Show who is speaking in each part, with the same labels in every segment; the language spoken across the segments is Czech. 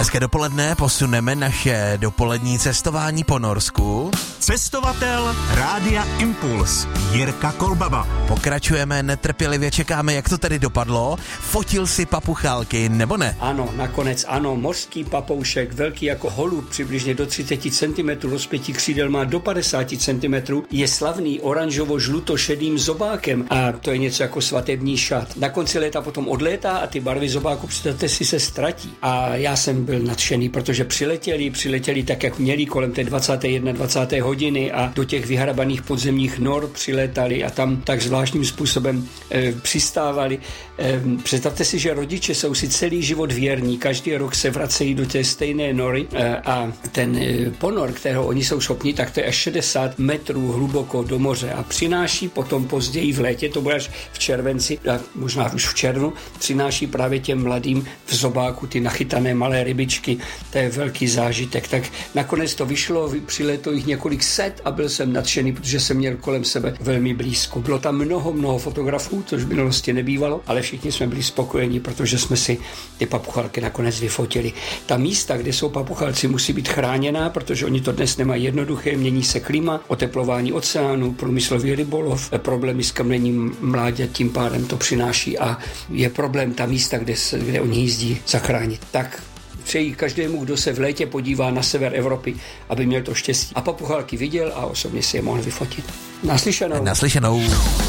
Speaker 1: Hezké dopoledne, posuneme naše dopolední cestování po Norsku.
Speaker 2: Cestovatel Rádia Impuls Jirka Kolbaba.
Speaker 1: Pokračujeme, netrpělivě čekáme, jak to tedy dopadlo. Fotil si papuchálky, nebo ne?
Speaker 3: Ano, nakonec ano, mořský papoušek, velký jako holub, přibližně do 30 cm, rozpětí křídel má do 50 cm, je slavný oranžovo-žluto-šedým zobákem a to je něco jako svatební šat. Na konci léta potom odlétá a ty barvy zobáku, představte si, se ztratí. A já jsem byl nadšený, protože přiletěli tak, jak měli kolem té 21. 20. hodiny a do těch vyhrabaných podzemních nor přilétali a tam tak zvláštním způsobem přistávali. Představte si, že rodiče jsou si celý život věrní, každý rok se vracejí do té stejné nory a ten ponor, kterého oni jsou schopni, tak to je až 60 metrů hluboko do moře a přináší potom později v létě, to bude až v červenci, a možná už v červnu, přináší právě těm mladým v zobáku ty nachytané malé rybičky, to je velký zážitek. Tak nakonec to vyšlo, přiletělo jich několik set a byl jsem nadšený, protože jsem měl kolem sebe velmi blízko. Bylo tam mnoho fotografů, což v minulosti nebývalo, ale všichni jsme byli spokojeni, protože jsme si ty papuchalky nakonec vyfotili. Ta místa, kde jsou papuchalci, musí být chráněná, protože oni to dnes nemají jednoduché, mění se klima, oteplování oceánu, průmyslový rybolov, problémy s kamlením mláďat, tím pádem to přináší a je problém ta místa, kde oni jízdí, zachránit. Tak přeji každému, kdo se v létě podívá na sever Evropy, aby měl to štěstí. A papuchalky viděl a osobně si je mohl vyfotit. Naslyšenou.
Speaker 1: Naslyšenou.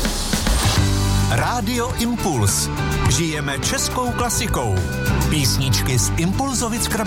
Speaker 2: Rádio Impuls. Žijeme českou klasikou. Písničky z Impulzovic